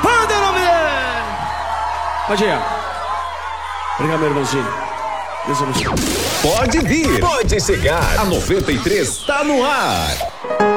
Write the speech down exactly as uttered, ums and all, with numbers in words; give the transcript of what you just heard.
Pode o nome dele. Pode ir. Obrigado, meu irmãozinho. Deus abençoe. Pode vir, pode chegar. A noventa e três tá no ar.